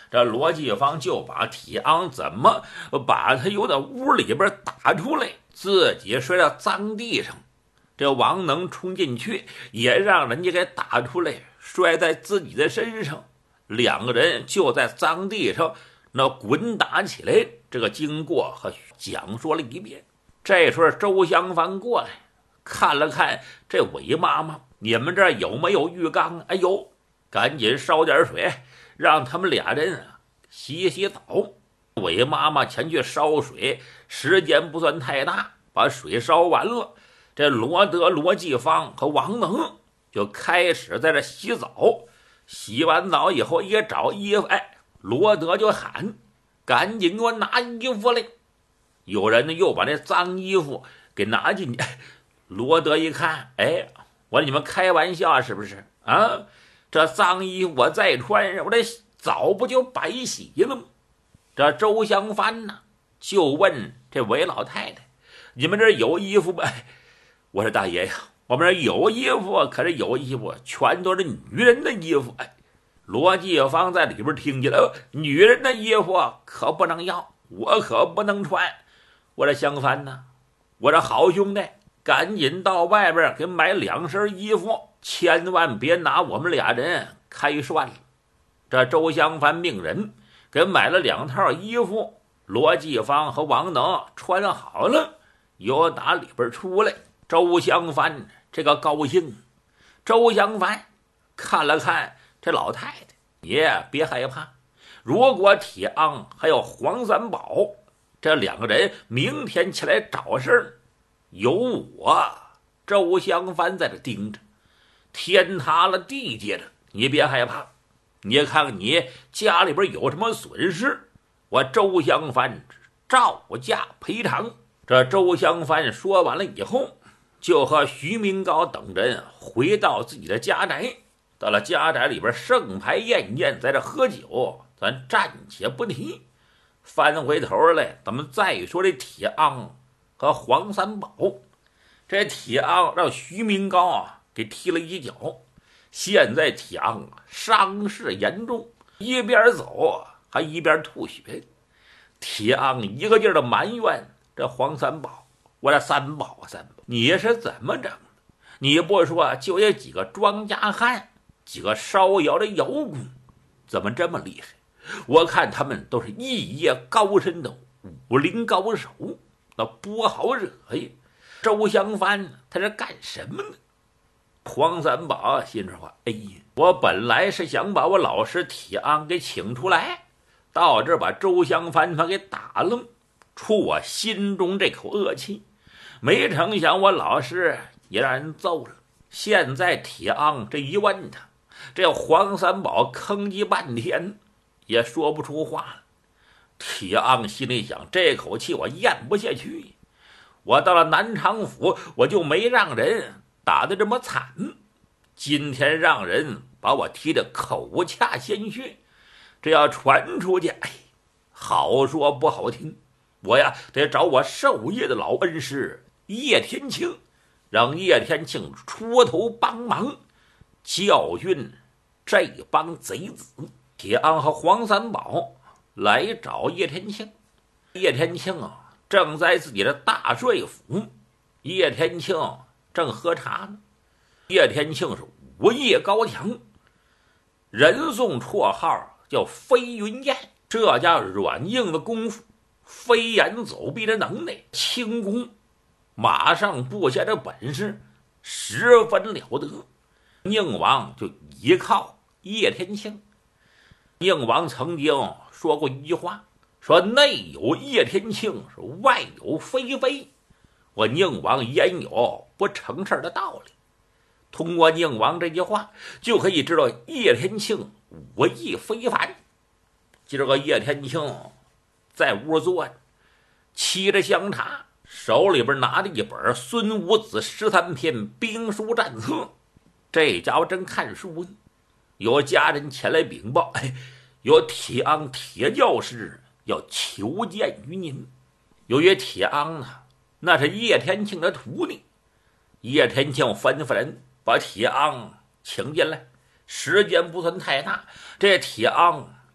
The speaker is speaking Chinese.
这罗继芳就把铁昂怎么把他由那屋里边打出来，自己摔到脏地上。这王能冲进去，也让人家给打出来，摔在自己的身上。两个人就在脏地上那滚打起来，这个经过和讲说了一遍。这时候周香帆过来看了看这韦妈妈，你们这儿有没有浴缸？哎呦，赶紧烧点水，让他们俩人洗洗澡。韦妈妈前去烧水，时间不算太大，把水烧完了。这罗德、罗继芳和王能就开始在这洗澡。洗完澡以后也找衣服，罗德就喊：“赶紧给我拿衣服来！”有人呢又把那脏衣服给拿进去。罗德一看，我说你们开玩笑是不是啊？这脏衣服我再穿上，我这澡不就白洗了吗？这周香帆呢就问这韦老太太：“你们这有衣服吗？”我说：“大爷呀，我们这有衣服，可是有衣服全都是女人的衣服。”罗继芳在里边听见了，女人的衣服可不能要，我可不能穿。我说香帆呢，我这好兄弟，赶紧到外边给买2身衣服，千万别拿我们俩人开涮了。这周香帆命人给买了2套衣服，罗继芳和王能穿好了，又打里边出来。周香帆这个高兴。周香帆看了看这老太太，也别害怕，如果铁昂还有黄三宝这2个人明天起来找事儿，有我周香帆在这盯着，天塌了地接着，你别害怕。你看你家里边有什么损失，我周香帆照价赔偿。这周香帆说完了以后，就和徐明高等人回到自己的家宅。到了家宅里边，盛牌宴宴，在这喝酒，咱暂且不提。翻回头来，咱们再说这铁昂和黄三宝。这铁昂让徐明高给踢了一脚，现在铁昂伤势严重，一边走还一边吐血。铁昂一个劲儿的埋怨这黄三宝：“我这三宝，你是怎么整的？你不说就有几个庄稼汉，几个烧窑的窑工，怎么这么厉害？我看他们都是一业高深的武林高手，那不好惹呀。周香帆他是干什么呢？”黄三宝心说话：“我本来是想把我老师铁昂给请出来，到这儿把周香帆他给打了，出我心中这口恶气。没成想我老师也让人揍了。现在铁昂这一问他，这黄三宝吭叽半天也说不出话了。铁昂心里想，这口气我咽不下去。我到了南昌府，我就没让人打得这么惨，今天让人把我踢得口恰鲜血，这要传出去，好说不好听，我呀得找我授业的老恩师叶天庆，让叶天庆出头帮忙教训这帮贼子。”铁昂和黄三宝来找叶天庆。叶天庆正在自己的大帅府，叶天庆正喝茶呢。叶天庆是武艺高强，人送绰号叫飞云燕，这家软硬的功夫，飞檐走壁的能耐，轻功马上布下的本事十分了得。宁王就依靠叶天庆。宁王曾经说过一句话，说内有叶天庆，是外有飞飞。我宁王焉有不成事的道理？通过宁王这句话，就可以知道叶天庆武艺非凡。今儿个叶天庆在屋坐着，沏着香茶，手里边拿着一本《孙武子13篇兵书战策》，这家伙正看书呢。有家人前来禀报，有铁昂铁教师要求见于您。由于铁昂呢，那是叶天庆的徒弟，叶天庆吩咐人把铁昂请进来。时间不算太大，这铁昂